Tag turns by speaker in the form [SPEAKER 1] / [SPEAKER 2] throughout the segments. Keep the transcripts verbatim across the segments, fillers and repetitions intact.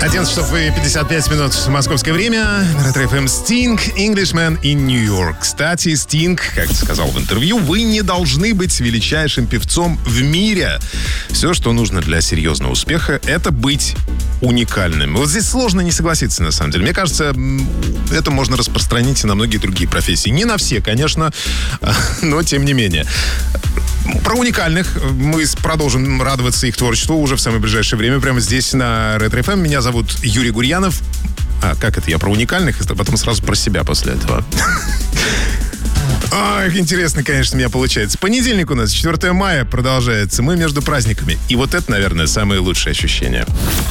[SPEAKER 1] одиннадцать часов и пятьдесят пять минут московское время. Ретро эф эм Sting, Englishman in New York. Кстати, Sting, как сказал в интервью, вы не должны быть величайшим певцом в мире. Все, что нужно для серьезного успеха, это быть уникальным. Вот здесь сложно не согласиться, на самом деле. Мне кажется, это можно распространить и на многие другие профессии. Не на все, конечно, но тем не менее. Про уникальных мы продолжим радоваться их творчеству уже в самое ближайшее время, прямо здесь на Ретро эф эм. Меня зовут Юрий Гурьянов. А, как это? Я про уникальных, а потом сразу про себя после этого. Ах, интересно, конечно, у меня получается. Понедельник у нас, четвёртое мая, продолжается. Мы между праздниками. И вот это, наверное, самые лучшие ощущения.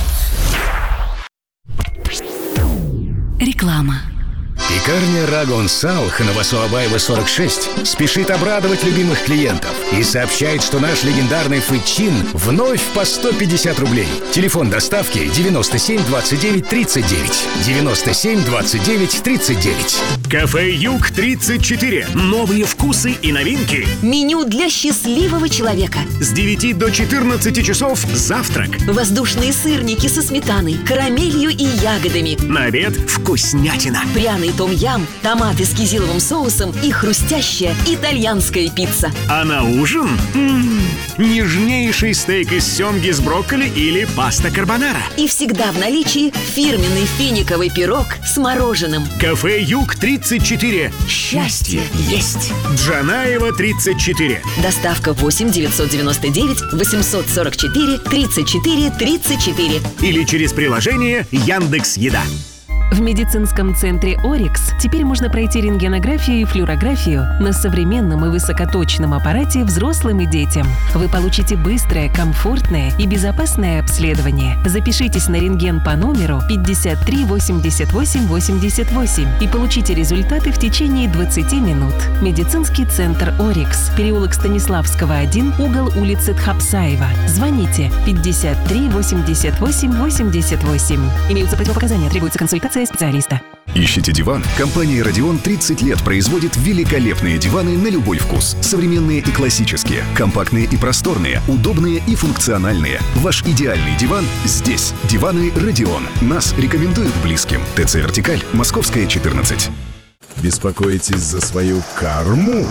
[SPEAKER 2] Реклама.
[SPEAKER 3] Пекарня Рагон Салх на Васуабаева сорок шесть спешит обрадовать любимых клиентов и сообщает, что наш легендарный фычин вновь по сто пятьдесят рублей. Телефон доставки девяносто семь двадцать девять тридцать девять. девяносто семь двадцать девять тридцать девять.
[SPEAKER 4] Кафе Юг тридцать четыре. Новые вкусы и новинки.
[SPEAKER 2] Меню для счастливого человека.
[SPEAKER 4] С девяти до четырнадцати часов завтрак.
[SPEAKER 2] Воздушные сырники со сметаной, карамелью и ягодами.
[SPEAKER 4] На обед вкуснятина.
[SPEAKER 2] Пряный том-ям, томаты с кизиловым соусом и хрустящая итальянская пицца.
[SPEAKER 4] А на ужин м-м, нежнейший стейк из семги с брокколи или паста карбонара.
[SPEAKER 2] И всегда в наличии фирменный финиковый пирог с мороженым.
[SPEAKER 4] Кафе Юг тридцать четыре.
[SPEAKER 2] Счастье есть.
[SPEAKER 4] Джанаева тридцать четыре.
[SPEAKER 2] Доставка восемь девятьсот девяносто девять восемьсот сорок четыре тридцать четыре тридцать четыре.
[SPEAKER 4] Или через приложение Яндекс.Еда.
[SPEAKER 5] В медицинском центре «Орикс» теперь можно пройти рентгенографию и флюорографию на современном и высокоточном аппарате взрослым и детям. Вы получите быстрое, комфортное и безопасное обследование. Запишитесь на рентген по номеру пятьдесят три восемьдесят восемь восемьдесят восемь и получите результаты в течение двадцати минут. Медицинский центр «Орикс», переулок Станиславского, один, угол улицы Тхапсаева. Звоните пятьдесят три восемьдесят восемь восемьдесят восемь. Имеются противопоказания, требуется консультация специалиста.
[SPEAKER 6] Ищите диван? Компания «Радион» тридцать лет производит великолепные диваны на любой вкус. Современные и классические, компактные и просторные, удобные и функциональные. Ваш идеальный диван здесь. Диваны «Радион». Нас рекомендуют близким. ТЦ «Вертикаль», Московская, четырнадцать.
[SPEAKER 7] Беспокоитесь за свою карму?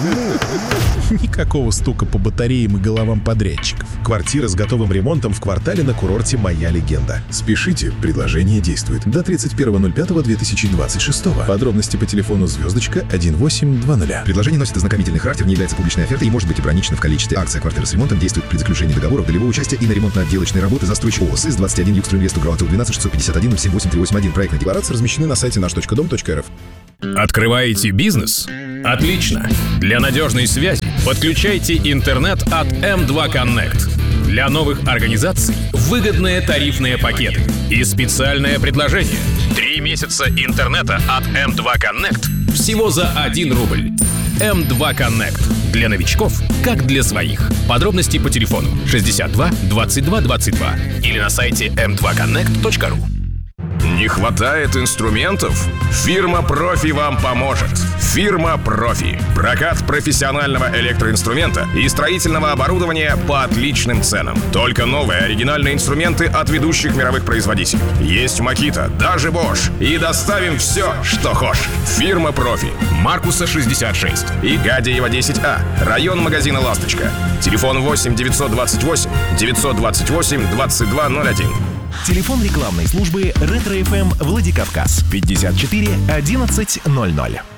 [SPEAKER 7] Никакого стука по батареям и головам подрядчиков. Квартира с готовым ремонтом в квартале на курорте «Моя легенда». Спешите, предложение действует до тридцать первого ноль пятого две тысячи двадцать шестого. Подробности по телефону звездочка один восемь два ноль.
[SPEAKER 8] Предложение носит ознакомительный характер, не является публичной офертой и может быть ограничено в количестве. Акция «Квартира с ремонтом» действует при заключении договора долевого участия и на ремонтно-отделочные работы застройщик ООО СИС двадцать один Югстройинвест УГРОАТО двенадцать шестьсот пятьдесят один ноль семь восемь три восемь один. Проектные декларации размещены на сайте наш точка дом точка эр эф.
[SPEAKER 9] Открываете бизнес? Отлично! Для надежной связи подключайте интернет от эм два Connect. Для новых организаций выгодные тарифные пакеты и специальное предложение. Три месяца интернета от эм два Connect всего за один рубль. эм два Connect. Для новичков, как для своих. Подробности по телефону шестьдесят два двадцать два двадцать два или на сайте эм два коннект точка ру.
[SPEAKER 10] Не хватает инструментов? Фирма «Профи» вам поможет. Фирма «Профи». Прокат профессионального электроинструмента и строительного оборудования по отличным ценам. Только новые оригинальные инструменты от ведущих мировых производителей. Есть Makita, даже Bosch. И доставим все, что хочешь. Фирма «Профи». Маркуса шестьдесят шесть и Гадяева десять А. Район магазина «Ласточка». Телефон восемь девятьсот двадцать восемь девятьсот двадцать восемь двадцать два ноль один.
[SPEAKER 11] Телефон рекламной службы «Ретро эф эм» Владикавказ пятьдесят четыре одиннадцать ноль ноль.